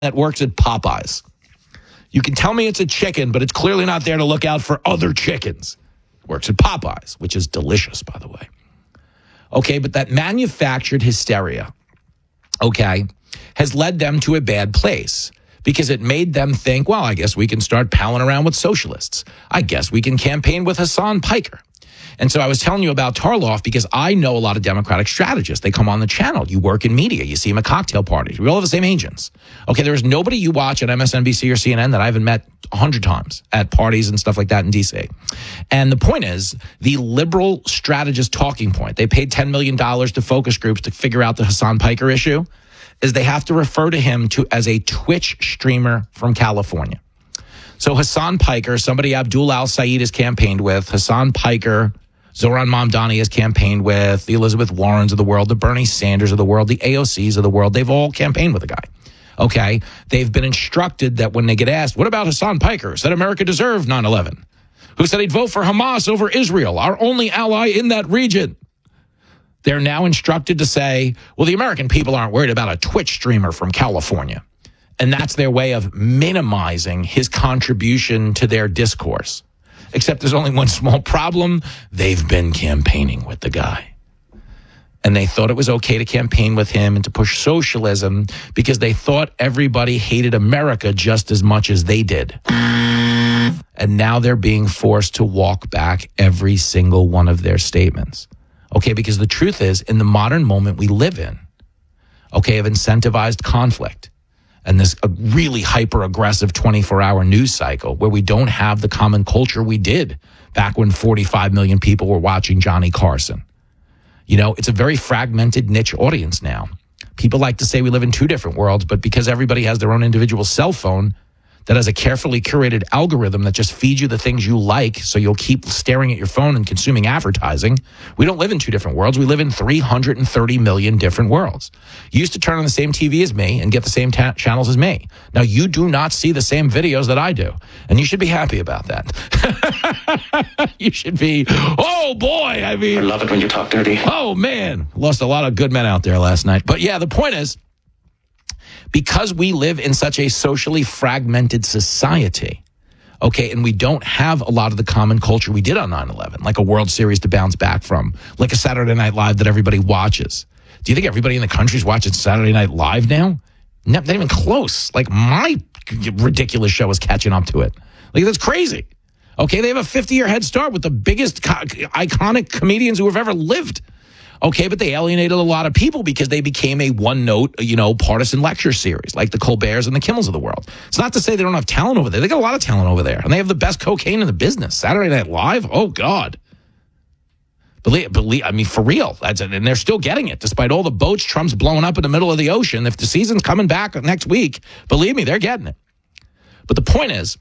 that works at Popeyes. You can tell me it's a chicken, but it's clearly not there to look out for other chickens. Works at Popeyes, which is delicious, by the way. Okay, but that manufactured hysteria, okay, has led them to a bad place because it made them think, well, I guess we can start palling around with socialists. I guess we can campaign with Hassan Piker. And so I was telling you about Tarloff because I know a lot of Democratic strategists. They come on the channel. You work in media. You see them at cocktail parties. We all have the same agents. Okay, there's nobody you watch at MSNBC or CNN that I haven't met 100 times at parties and stuff like that in D.C. And the point is, the liberal strategist talking point, they paid $10 million to focus groups to figure out the Hassan Piker issue, is they have to refer to him as a Twitch streamer from California. So Hassan Piker, somebody Abdul Al-Sayed has campaigned with, Hassan Piker, Zohran Mamdani has campaigned with, the Elizabeth Warrens of the world, the Bernie Sanders of the world, the AOCs of the world. They've all campaigned with the guy. Okay? They've been instructed that when they get asked, what about Hassan Piker? Said America deserved 9/11. Who said he'd vote for Hamas over Israel, our only ally in that region. They're now instructed to say, well, the American people aren't worried about a Twitch streamer from California. And that's their way of minimizing his contribution to their discourse. Except there's only one small problem. They've been campaigning with the guy. And they thought it was okay to campaign with him and to push socialism because they thought everybody hated America just as much as they did. And now they're being forced to walk back every single one of their statements. Okay, because the truth is, in the modern moment we live in, okay, of incentivized conflict, and this really hyper-aggressive 24-hour news cycle where we don't have the common culture we did back when 45 million people were watching Johnny Carson. You know, it's a very fragmented niche audience now. People like to say we live in two different worlds, but because everybody has their own individual cell phone that has a carefully curated algorithm that just feeds you the things you like so you'll keep staring at your phone and consuming advertising. We don't live in two different worlds. We live in 330 million different worlds. You used to turn on the same TV as me and get the same channels as me. Now, you do not see the same videos that I do, and you should be happy about that. You should be, oh, boy, I mean. I love it when you talk dirty. Oh, man. Lost a lot of good men out there last night. But, yeah, the point is, because we live in such a socially fragmented society, okay, and we don't have a lot of the common culture we did on 9/11, like a World Series to bounce back from, like a Saturday Night Live that everybody watches. Do you think everybody in the country is watching Saturday Night Live now? Not even close. Like, my ridiculous show is catching up to it. Like, that's crazy. Okay, they have a 50-year head start with the biggest iconic comedians who have ever lived. Okay, but they alienated a lot of people because they became a one-note, partisan lecture series, like the Colberts and the Kimmels of the world. It's not to say they don't have talent over there. They got a lot of talent over there, and they have the best cocaine in the business. Saturday Night Live? Oh, God. Believe, I mean, for real. And they're still getting it, despite all the boats Trump's blowing up in the middle of the ocean. If the season's coming back next week, believe me, they're getting it. But the point is,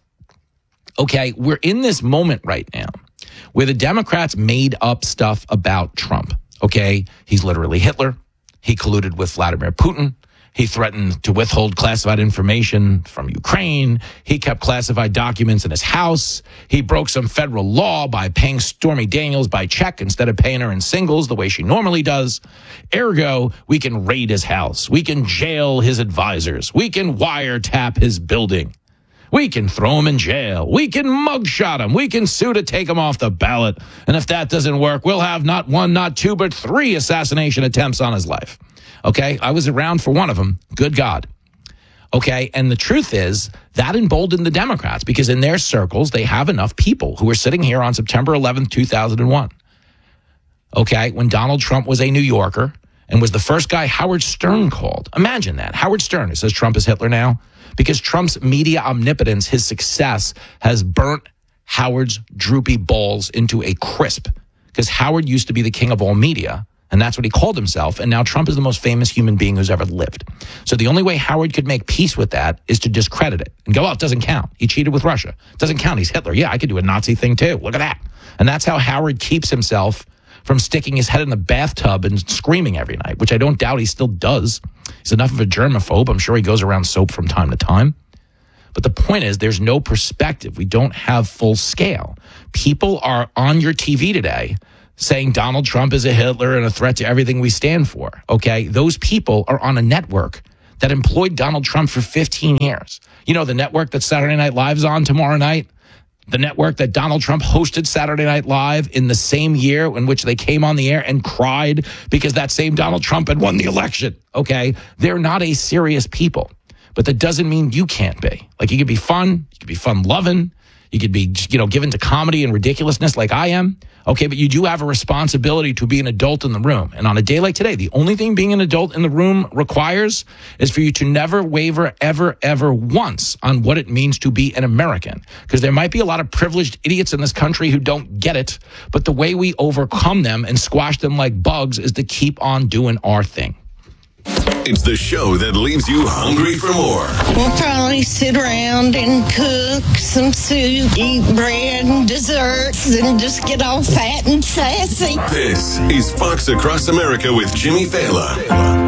okay, we're in this moment right now where the Democrats made up stuff about Trump. Okay, he's literally Hitler. He colluded with Vladimir Putin. He threatened to withhold classified information from Ukraine. He kept classified documents in his house. He broke some federal law by paying Stormy Daniels by check instead of paying her in singles the way she normally does. Ergo, we can raid his house. We can jail his advisors. We can wiretap his building. We can throw him in jail. We can mugshot him. We can sue to take him off the ballot. And if that doesn't work, we'll have not one, not two, but 3 assassination attempts on his life. Okay? I was around for one of them. Good God. Okay? And the truth is, that emboldened the Democrats because in their circles, they have enough people who were sitting here on September 11th, 2001. Okay? When Donald Trump was a New Yorker and was the first guy Howard Stern called. Imagine that. Howard Stern, who says Trump is Hitler now. Because Trump's media omnipotence, his success, has burnt Howard's droopy balls into a crisp. Because Howard used to be the king of all media, and that's what he called himself, and now Trump is the most famous human being who's ever lived. So the only way Howard could make peace with that is to discredit it and go, oh, it doesn't count. He cheated with Russia. It doesn't count. He's Hitler. Yeah, I could do a Nazi thing too. Look at that. And that's how Howard keeps himself from sticking his head in the bathtub and screaming every night, which I don't doubt he still does. He's enough of a germaphobe. I'm sure he goes around soap from time to time. But the point is, there's no perspective. We don't have full scale. People are on your TV today saying Donald Trump is a Hitler and a threat to everything we stand for. Okay? Those people are on a network that employed Donald Trump for 15 years. You know, the network that Saturday Night Live's on tomorrow night, the network that Donald Trump hosted Saturday Night Live in the same year in which they came on the air and cried because that same Donald Trump had won the election. Okay, they're not a serious people, but that doesn't mean you can't be. Like, you could be fun, you could be fun-loving, you could be, given to comedy and ridiculousness like I am. Okay, but you do have a responsibility to be an adult in the room. And on a day like today, the only thing being an adult in the room requires is for you to never waver ever once on what it means to be an American. Because there might be a lot of privileged idiots in this country who don't get it, but the way we overcome them and squash them like bugs is to keep on doing our thing. It's the show that leaves you hungry for more. We'll probably sit around and cook some soup, eat bread and desserts, and just get all fat and sassy. This is Fox Across America with Jimmy Fallon.